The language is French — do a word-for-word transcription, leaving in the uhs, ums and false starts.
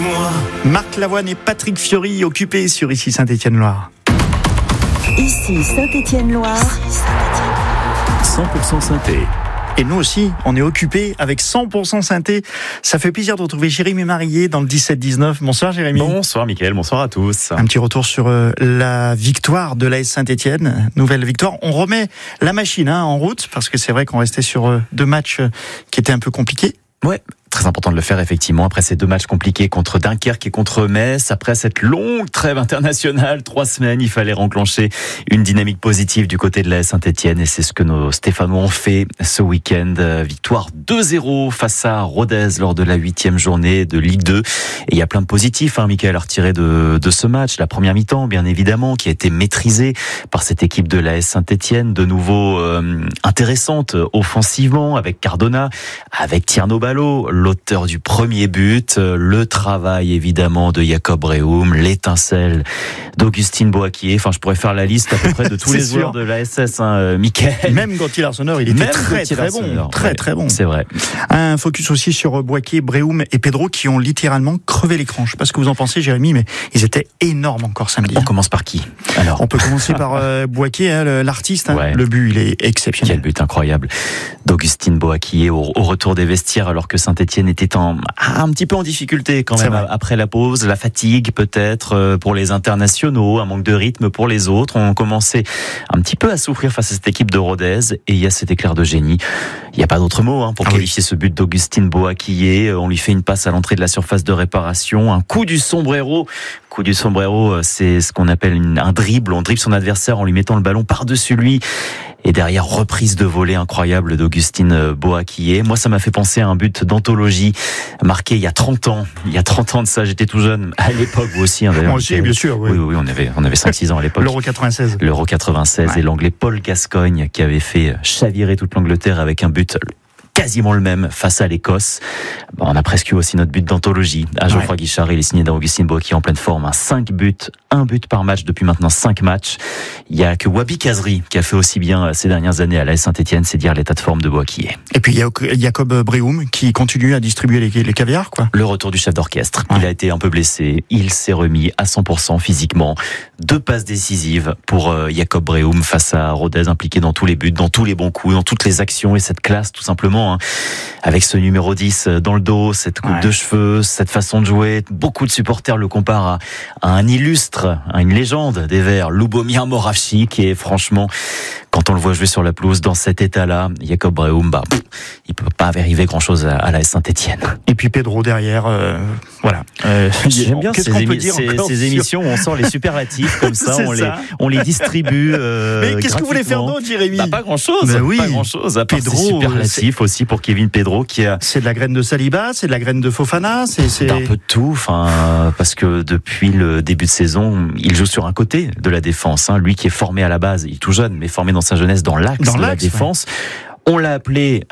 Marc Lavoine et Patrick Fiori occupés sur Ici Saint-Étienne-Loire. Ici Saint-Étienne-Loire. cent pour cent synthé. Et nous aussi, on est occupés avec cent pour cent synthé. Ça fait plaisir de retrouver Jérémy Marié dans le dix-sept dix-neuf. Bonsoir Jérémy. Bonsoir Mickaël, bonsoir à tous. Un petit retour sur euh, la victoire de l'A S Saint-Étienne. Nouvelle victoire. On remet la machine hein, en route parce que c'est vrai qu'on restait sur euh, deux matchs euh, qui étaient un peu compliqués. Ouais, très important de le faire effectivement après ces deux matchs compliqués contre Dunkerque et contre Metz. Après cette longue trêve internationale, trois semaines, il fallait renclencher une dynamique positive du côté de l'A S Saint-Étienne et c'est ce que nos Stéphanois ont fait ce week-end. Victoire deux zéro face à Rodez lors de la huitième journée de Ligue deux. Et il y a plein de positifs, hein, Mickaël, à retirer de, de ce match. La première mi-temps, bien évidemment, qui a été maîtrisée par cette équipe de l'A S Saint-Étienne, de nouveau euh, intéressante offensivement avec Cardona, avec Tierno Ballo, l'auteur du premier but, le travail évidemment de Jacob Brehum, l'étincelle d'Augustine Boakier. Enfin, je pourrais faire la liste à peu près de tous les joueurs de l'A S S, hein, Mickaël. Même Gauthier Larsonneur, il était Même très Gauthier très bon, Larsonneur, très ouais, très bon. C'est vrai. Un focus aussi sur Boakier, Brehum et Pedro qui ont littéralement crevé l'écran. Je sais pas ce que vous en pensez, Jérémy, mais ils étaient énormes encore samedi. On commence par qui alors? On peut commencer par euh, Boakier, hein, le, l'artiste. Hein. Ouais. Le but, il est exceptionnel. Quel but incroyable d'Augustine Boakier au, au retour des vestiaires alors que Saint-Étienne était en, un petit peu en difficulté quand même après la pause, la fatigue peut-être pour les internationaux, un manque de rythme pour les autres. On commençait un petit peu à souffrir face à cette équipe de Rodez et il y a cet éclair de génie. Il n'y a pas d'autre mot hein, pour ah qualifier oui. ce but d'Augustine Boakier. On lui fait une passe à l'entrée de la surface de réparation, un coup du sombrero. Coup du sombrero, c'est ce qu'on appelle une, un dribble. On dribble son adversaire en lui mettant le ballon par-dessus lui. Et derrière, reprise de volée incroyable d'Augustine Boakier. Moi, ça m'a fait penser à un but d'anthologie marqué il y a trente ans. Il y a trente ans de ça, j'étais tout jeune à l'époque, vous aussi. Hein, Moi aussi, bien sûr. Oui, oui, oui on avait, on avait cinq six ans à l'époque. L'Euro quatre-vingt-seize. L'Euro quatre-vingt-seize ouais. Et l'Anglais Paul Gascoigne qui avait fait chavirer toute l'Angleterre avec un but quasiment le même face à l'Écosse. Bon, on a presque eu aussi notre but d'anthologie. À Geoffroy ouais. Guichard, il est signé d'Augustine Boakier en pleine forme. Hein. cinq buts, un but par match depuis maintenant cinq matchs. Il y a que Wabi Kazri qui a fait aussi bien ces dernières années à l'A S Saint-Étienne, c'est dire l'état de forme de Boakier. Et puis il y a Jacob Brehum qui continue à distribuer les, les caviars, quoi. Le retour du chef d'orchestre. Ouais. Il a été un peu blessé. Il s'est remis à cent pour cent physiquement. Deux passes décisives pour Jacob Brehum face à Rodez, impliqué dans tous les buts, dans tous les bons coups, dans toutes les actions et cette classe tout simplement. Hein, avec ce numéro dix dans le dos, cette coupe ouais. de cheveux, cette façon de jouer. Beaucoup de supporters le comparent à, à un illustre, à une légende des Verts, Lubomir Moravci, qui est franchement, quand on le voit jouer sur la pelouse dans cet état-là, Jacob Brehum, bah, il peut pas arriver grand-chose à, à l'A S Saint-Étienne. Et puis Pedro derrière, euh, voilà. Euh, J'aime bien ces, émi- dire ces, ces émissions où on sort les superlatifs comme ça, on, ça. Les, on les distribue. Euh, Mais qu'est-ce que vous voulez faire d'autre, Jérémy? bah, Pas grand-chose. Bah oui. Pas grand-chose. À part Pedro, ces superlatifs c'est... aussi pour Kevin Pedro qui a. C'est de la graine de Saliba, c'est de la graine de Fofana, c'est. c'est... Un peu de tout, enfin, parce que depuis le début de saison, il joue sur un côté de la défense. Hein, lui qui est formé à la base, il est tout jeune, mais formé dans sa jeunesse dans l'axe, dans de l'axe, la défense. Ouais. On l'a appelé